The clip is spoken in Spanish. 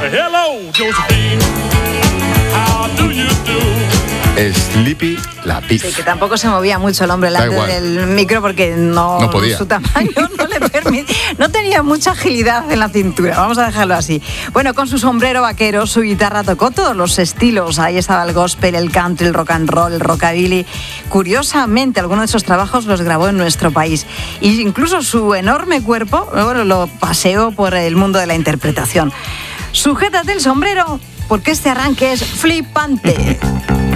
Hello, Josephine. How do you do? Sleepy la Pig. Sí, que tampoco se movía mucho el hombre delante del micro porque No podía. su tamaño no le permitía, no tenía mucha agilidad en la cintura, vamos a dejarlo así. Bueno, con su sombrero vaquero, su guitarra tocó todos los estilos, ahí estaba el gospel, el country, el rock and roll, el rockabilly. Curiosamente, algunos de esos trabajos los grabó en nuestro país. Y incluso su enorme cuerpo, bueno, lo paseó por el mundo de la interpretación. Sujétate el sombrero, porque este arranque es flipante.